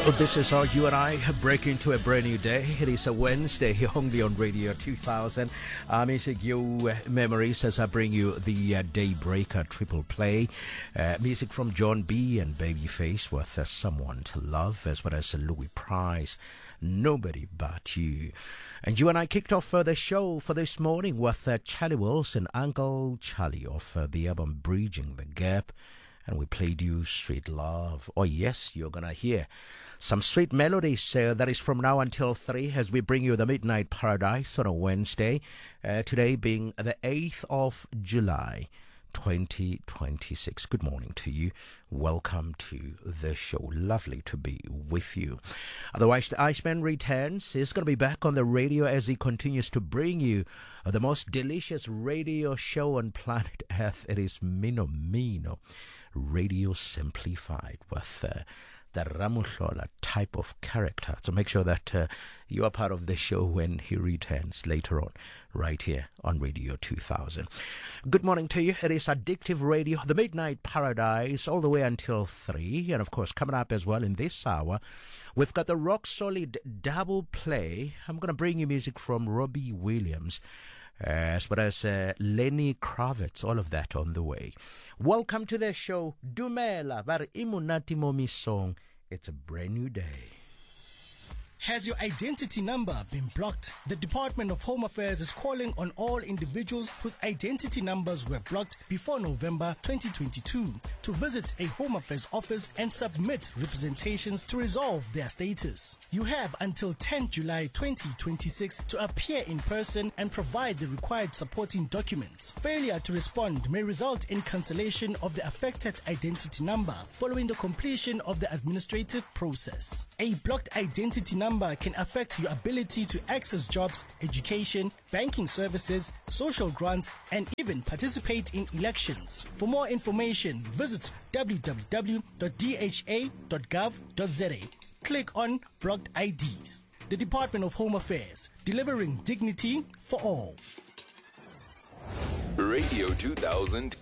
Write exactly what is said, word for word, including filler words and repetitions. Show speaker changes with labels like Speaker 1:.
Speaker 1: This is how you and I break into a brand new day. It is a Wednesday only on Radio two thousand. Uh, music, you uh, memories as I bring you the uh, Daybreaker Triple Play. Uh, music from John B. and Babyface with uh, Someone to Love, as well as uh, Louis Price, Nobody But You. And you and I kicked off uh, the show for this morning with uh, Charlie Wilson, Uncle Charlie, of uh, the album Bridging the Gap. And we played you Sweet Love. Oh, yes, you're going to hear some sweet melodies. Uh, that is from now until three as we bring you the Midnight Paradise on a Wednesday. Uh, today being the eighth of July, twenty twenty-six. Good morning to you. Welcome to the show. Lovely to be with you. Otherwise, the Iceman returns. He's going to be back on the radio as he continues to bring you uh, the most delicious radio show on planet Earth. It is Mino Mino Radio Simplified with uh, the Ramuhlola type of character. So make sure that uh, you are part of the show when he returns later on, right here on Radio two thousand. Good morning to you. It is Addictive Radio, the Midnight Paradise, all the way until three. And of course, coming up as well in this hour, we've got the rock solid double play. I'm going to bring you music from Robbie Williams, Uh, as well as uh, Lenny Kravitz, all of that on the way. Welcome to the show. Dumela, bar imunati momi song. It's a brand new day.
Speaker 2: Has your identity number been blocked? The Department of Home Affairs is calling on all individuals whose identity numbers were blocked before November twenty twenty-two to visit a Home Affairs office and submit representations to resolve their status. You have until tenth of July twenty twenty-six to appear in person and provide the required supporting documents. Failure to respond may result in cancellation of the affected identity number following the completion of the administrative process. A blocked identity number can affect your ability to access jobs, education, banking services, social grants, and even participate in elections. For more information, visit w w w dot d h a dot gov dot z a. Click on Blocked I Ds. The Department of Home Affairs, delivering dignity for all.
Speaker 3: Radio two thousand